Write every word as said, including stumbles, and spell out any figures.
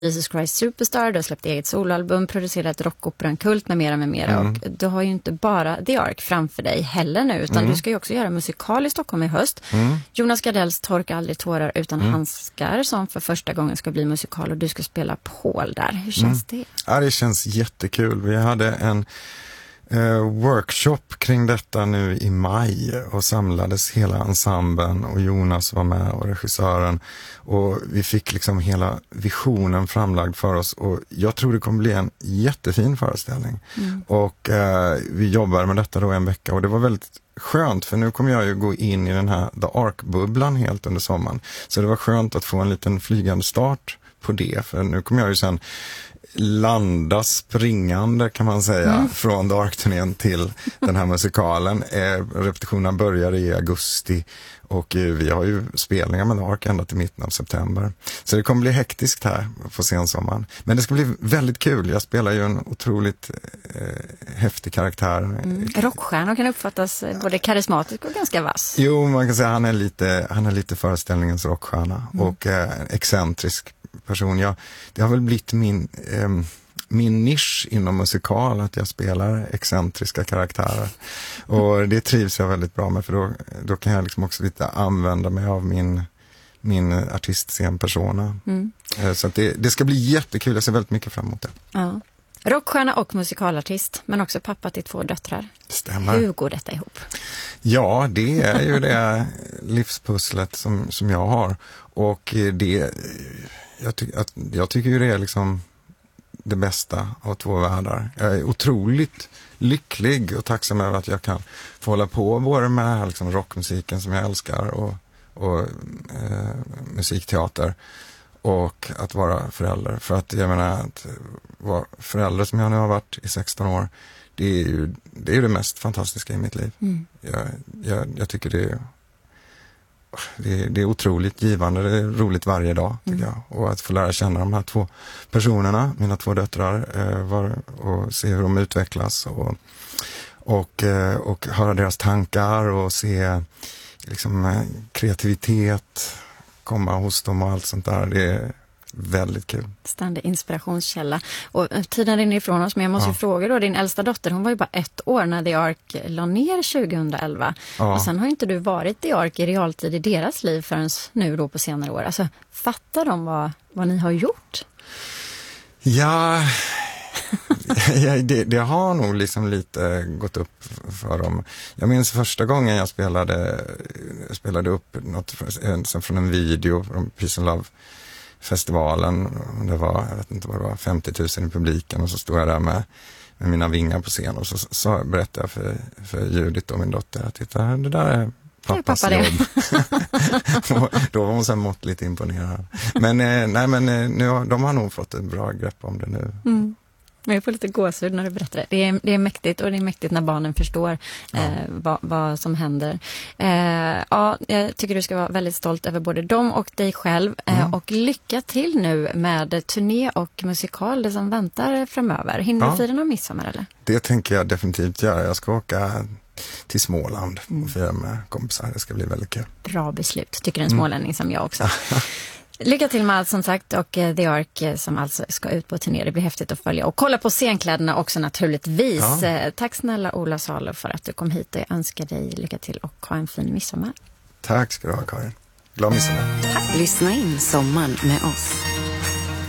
Jesus Christ Superstar, du har släppt eget soloalbum, producerat rockoperan Kult med mera med mera. Mm. Och du har ju inte bara The Ark framför dig heller nu, utan mm. du ska ju också göra musikal i Stockholm i höst. Mm. Jonas Gardells Torka aldrig tårar utan mm. handskar, som för första gången ska bli musikal, och du ska spela Paul där. Hur känns mm. det? Ja, det känns jättekul. Vi hade en Uh, workshop kring detta nu i maj och samlades hela ensemblen, och Jonas var med och regissören, och vi fick liksom hela visionen framlagd för oss, och jag tror det kommer bli en jättefin föreställning. Mm. Och uh, vi jobbar med detta då en vecka, och det var väldigt skönt, för nu kommer jag ju gå in i den här The Ark-bubblan helt under sommaren, så det var skönt att få en liten flygande start på det, för nu kommer jag ju sen landa springande, kan man säga, mm. från The Ark-turnén till den här musikalen. Eh, repetitionerna börjar i augusti, och eh, vi har ju spelningar med The Ark ända till mitten av september. Så det kommer bli hektiskt här på sensommaren. Men det ska bli väldigt kul. Jag spelar ju en otroligt eh, häftig karaktär. Mm. Rockstjärnor kan uppfattas både karismatisk och ganska vass. Jo, man kan säga att han är lite, han är lite föreställningens rockstjärna mm. och eh, excentrisk person. Jag, det har väl blivit min, eh, min nisch inom musikal, att jag spelar excentriska karaktärer. Och det trivs jag väldigt bra med, för då, då kan jag liksom också lite använda mig av min, min artistscenpersona. Mm. Eh, så att det, det ska bli jättekul, jag ser väldigt mycket fram emot det. Ja. Rockstjärna och musikalartist, men också pappa till två döttrar. Stämmer. Hur går detta ihop? Ja, det är ju det livspusslet som, som jag har. Och det, jag, ty, att, jag tycker ju det är liksom det bästa av två världar. Jag är otroligt lycklig och tacksam över att jag kan få hålla på både med den här liksom rockmusiken som jag älskar, och, och eh, musikteater, och att vara förälder. För att jag menar, att vara förälder som jag nu har varit i sexton år, det är ju det, är det mest fantastiska i mitt liv. Mm. Jag, jag, jag tycker det är, det, är, det är otroligt givande, det är roligt varje dag, tycker mm. jag. Och att få lära känna de här två personerna, mina två döttrar, eh, var, och se hur de utvecklas, och, och, eh, och höra deras tankar, och se liksom eh, kreativitet komma hos dem och allt sånt där. Det är väldigt kul. Ständig inspirationskälla. Och tiden rinner ifrån oss, men jag måste ja. ju fråga då, din äldsta dotter, hon var ju bara ett år när The Ark la ner tjugoelva. Ja. Och sen har inte du varit The Ark i realtid i deras liv förrän nu då på senare år. Alltså, fattar de vad, vad ni har gjort? Ja... ja, det, det har nog liksom lite gått upp för dem. Jag minns första gången jag spelade spelade upp något från, från en video från Peace and Love-festivalen. Det var, jag vet inte vad det var, femtio tusen i publiken, och så stod jag där med, med mina vingar på scen, och så, så berättade jag för, för Judith och min dotter att titta, det där är pappas pappa jobb. Då var hon så måttligt imponerad. Men, eh, nej, men eh, nu, de har nog fått ett bra grepp om det nu. Mm. Jag får lite gåshud när du berättar det. Det är, det är mäktigt, och det är mäktigt när barnen förstår ja. eh, vad, vad som händer. Eh, ja, jag tycker du ska vara väldigt stolt över både dem och dig själv. Eh, mm. Och lycka till nu med turné och musikal, det som väntar framöver. Hinner ja. du fira någon midsommar, eller? Det tänker jag definitivt göra. Jag ska åka till Småland och fira med kompisar. Det ska bli väldigt kul. Bra beslut, tycker en smålänning mm. som jag också. Lycka till med allt, som sagt, och The Ark som alltså ska ut på turné. Det blir häftigt att följa. Och kolla på scenkläderna också naturligtvis. Ja. Tack snälla Ola Salo för att du kom hit, och jag önskar dig lycka till och ha en fin midsommar. Tack ska du ha, Karin. Glad midsommar. Tack. Lyssna in sommaren med oss.